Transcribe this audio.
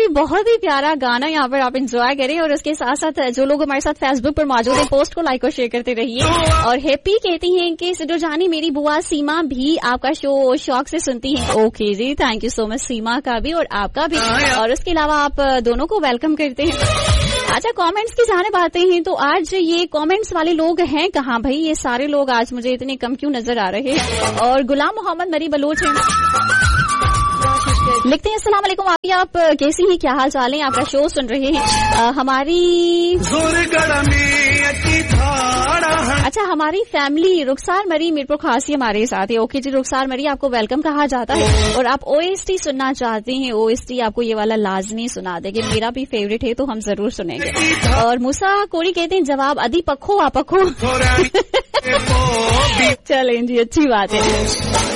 जी, बहुत ही प्यारा गाना यहाँ पर आप एंजॉय करें और उसके साथ साथ जो लोग हमारे साथ फेसबुक पर मौजूद हैं पोस्ट को लाइक और शेयर करते रहिए। और हैप्पी कहती हैं कि सिद्धू जानी मेरी बुआ सीमा भी आपका शो शौक से सुनती हैं। Okay ji, thank you so much सीमा का भी और आपका भी, और उसके अलावा आप दोनों को वेलकम करते हैं। अच्छा, कमेंट्स की जाने बातें हैं तो आज ये कमेंट्स वाले लोग हैं कहाँ भाई? ये सारे लोग आज मुझे इतने कम क्यों नजर आ रहे हैं? और गुलाम मोहम्मद मरी बलोच हैं, लिखते हैं अस्सलाम वालेकुम, आप कैसी हैं, क्या हाल चाल है? आपका शो सुन रहे हैं। हमारी अच्छा, हमारी फैमिली रुखसार मरी मीरपुर खासी हमारे साथ है। ओके जी रुखसार मरी, आपको वेलकम कहा जाता है और आप OST सुनना चाहते हैं। OST आपको ये वाला लाजमी सुना देंगे, मेरा भी फेवरेट है तो हम जरूर सुनेंगे। और मूसा कोड़ी कहते हैं जवाब अदी पखो आ पखो। चलें जी, अच्छी बात है।